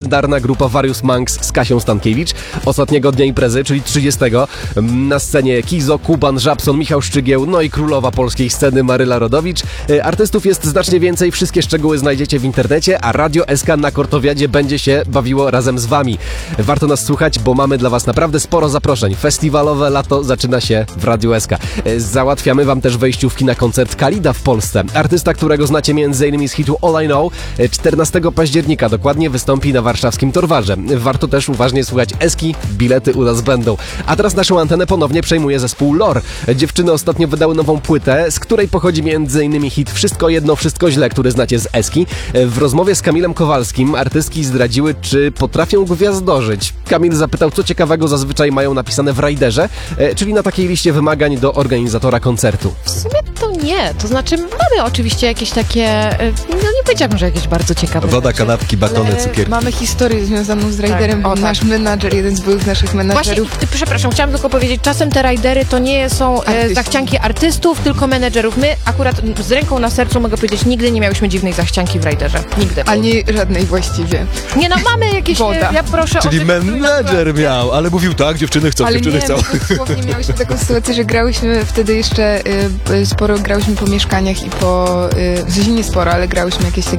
legendarna grupa Various Monks z Kasią Stankiewicz. Ostatniego dnia imprezy, czyli 30. Na scenie Kizo, Kuban, Żabson, Michał Szczygieł, no i królowa polskiej sceny Maryla Rodowicz. Artystów jest znacznie więcej, wszystkie szczegóły znajdziecie w internecie, a Radio SK na Kortowiadzie będzie się bawiło razem z wami. Warto nas słuchać, bo mamy dla was naprawdę sporo zaproszeń. Festiwalowe lato zaczyna się w Radio SK. Załatwiamy wam też wejściówki na koncert Kalida w Polsce. Artysta, którego znacie m.in. z hitu All I Know, 14 października dokładnie wystąpi na warszawskim Torwarze. Warto też uważnie słuchać Eski, bilety u nas będą. A teraz naszą antenę ponownie przejmuje zespół Lore. Dziewczyny ostatnio wydały nową płytę, z której pochodzi m.in. hit Wszystko jedno, wszystko źle, który znacie z Eski. W rozmowie z Kamilem Kowalskim artystki zdradziły, czy potrafią gwiazdożyć. Kamil zapytał, co ciekawego zazwyczaj mają napisane w Riderze, czyli na takiej liście wymagań do organizatora koncertu. W sumie to nie, to znaczy mamy oczywiście jakieś takie, no nie powiedziałabym, że jakieś bardzo ciekawe Woda, rzeczy. kanapki, batony, cukierki. Mamy historię związaną z Riderem. Tak. O, Nasz tak. menadżer, jeden z byłych naszych Właśnie, menadżerów. przepraszam, chciałam tylko powiedzieć, czasem te ridery to nie są Artystów. zachcianki artystów, tylko menedżerów. My akurat z ręką na sercu mogę powiedzieć, nigdy nie miałyśmy dziwnej zachcianki w riderze. Nigdy. Ani żadnej właściwie. Nie no, mamy jakieś, Woda. ja proszę o Czyli tych, którzy menedżer miał, ale mówił tak, dziewczyny chcą, Ale dziewczyny nie, chcą. my dosłownie miałyśmy taką sytuację, że grałyśmy wtedy jeszcze sporo grałyśmy po mieszkaniach i po... w sensie nie sporo, ale grałyśmy jakieś